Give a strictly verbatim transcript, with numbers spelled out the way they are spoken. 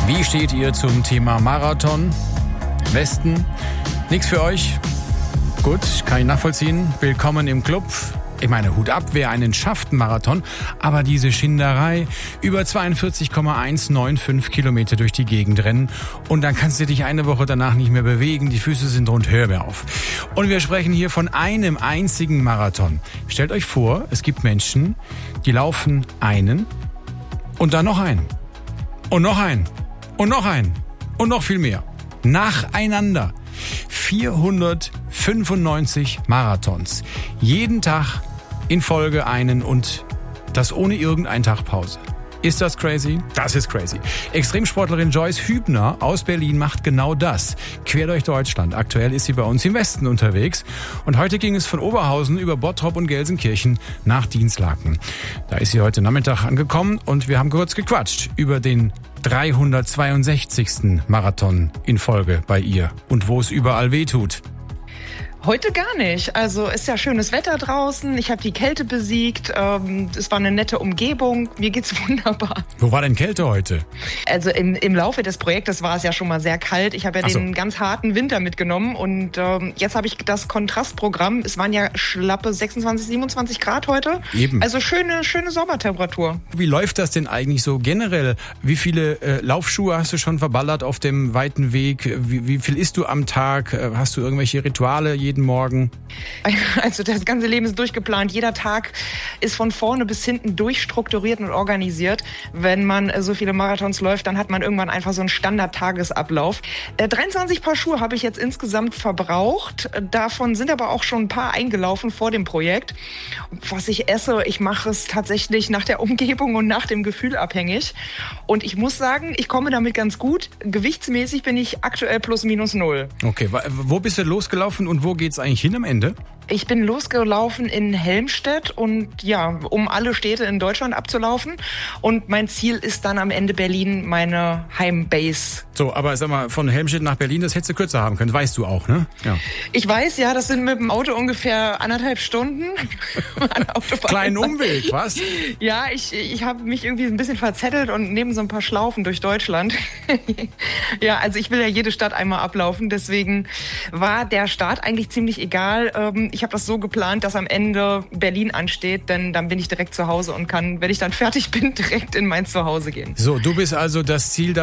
Wie steht ihr zum Thema Marathon? Westen? Nix für euch? Gut, kann ich nachvollziehen. Willkommen im Club. Ich meine, Hut ab, wer einen schafft, Marathon. Aber diese Schinderei, über zweiundvierzig Komma hundertfünfundneunzig Kilometer durch die Gegend rennen. Und dann kannst du dich eine Woche danach nicht mehr bewegen. Die Füße sind rund, hör mir auf. Und wir sprechen hier von einem einzigen Marathon. Stellt euch vor, es gibt Menschen, die laufen einen und dann noch einen. Und noch einen. Und noch einen. Und noch viel mehr. Nacheinander. vierhundertfünfundneunzig Marathons. Jeden Tag in Folge einen und das ohne irgendeinen Tag Pause. Ist das crazy? Das ist crazy. Extremsportlerin Joyce Hübner aus Berlin macht genau das. Quer durch Deutschland. Aktuell ist sie bei uns im Westen unterwegs. Und heute ging es von Oberhausen über Bottrop und Gelsenkirchen nach Dinslaken. Da ist sie heute Nachmittag angekommen und wir haben kurz gequatscht über den dreihundertzweiundsechzigsten Marathon in Folge bei ihr und wo es überall weh tut. Heute gar nicht. Also ist ja schönes Wetter draußen. Ich habe die Kälte besiegt. Ähm, es war eine nette Umgebung. Mir geht's wunderbar. Wo war denn Kälte heute? Also im, im Laufe des Projektes war es ja schon mal sehr kalt. Ich habe ja Ach so. den ganz harten Winter mitgenommen und ähm, jetzt habe ich das Kontrastprogramm. Es waren ja schlappe sechsundzwanzig, siebenundzwanzig Grad heute. Eben. Also schöne, schöne Sommertemperatur. Wie läuft das denn eigentlich so generell? Wie viele äh, Laufschuhe hast du schon verballert auf dem weiten Weg? Wie, wie viel isst du am Tag? Hast du irgendwelche Rituale jeden Morgen? Also das ganze Leben ist durchgeplant. Jeder Tag ist von vorne bis hinten durchstrukturiert und organisiert. Wenn man so viele Marathons läuft, dann hat man irgendwann einfach so einen Standard-Tagesablauf. Äh, dreiundzwanzig Paar Schuhe habe ich jetzt insgesamt verbraucht. Davon sind aber auch schon ein paar eingelaufen vor dem Projekt. Was ich esse, ich mache es tatsächlich nach der Umgebung und nach dem Gefühl abhängig. Und ich muss sagen, ich komme damit ganz gut. Gewichtsmäßig bin ich aktuell plus minus null. Okay, wo bist du losgelaufen und wo geht's eigentlich hin am Ende? Ich bin losgelaufen in Helmstedt und ja, um alle Städte in Deutschland abzulaufen. Und mein Ziel ist dann am Ende Berlin, meine Heimbase. So, aber sag mal, von Helmstedt nach Berlin, das hättest du kürzer haben können, weißt du auch, ne? Ja. Ich weiß, ja, das sind mit dem Auto ungefähr anderthalb Stunden. Kleinen Umweg, was? Ja, ich, ich habe mich irgendwie ein bisschen verzettelt und neben so ein paar Schlaufen durch Deutschland. Ja, also ich will ja jede Stadt einmal ablaufen, deswegen war der Start eigentlich ziemlich egal. Ich habe das so geplant, dass am Ende Berlin ansteht, denn dann bin ich direkt zu Hause und kann, wenn ich dann fertig bin, direkt in mein Zuhause gehen. So, du bist also das Ziel,